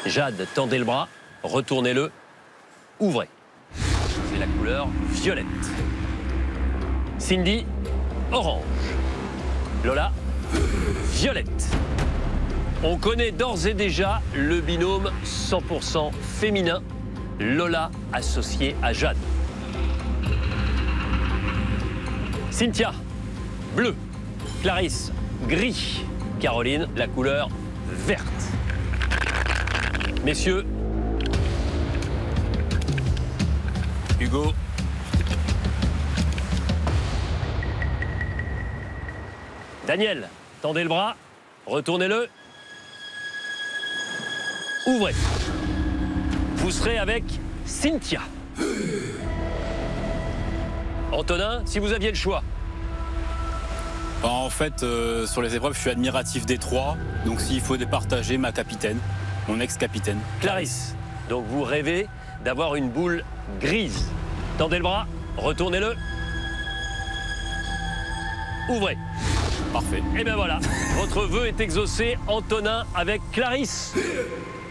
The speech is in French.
Jade, tendez le bras, retournez-le, ouvrez. C'est la couleur violette. Cindy, orange. Lola, violette. On connaît d'ores et déjà le binôme 100% féminin, Lola associée à Jade. Cynthia, bleu. Clarisse, gris. Caroline, la couleur verte. Messieurs, Hugo, Daniel, tendez le bras, retournez-le, ouvrez. Vous serez avec Cynthia. Antonin, si vous aviez le choix. En fait, sur les épreuves, je suis admiratif des trois. Donc s'il faut départager, ma capitaine, mon ex-capitaine. Clarisse, donc vous rêvez d'avoir une boule grise. Tendez le bras, retournez-le. Ouvrez. Parfait. Et bien voilà, votre vœu est exaucé, Antonin avec Clarisse.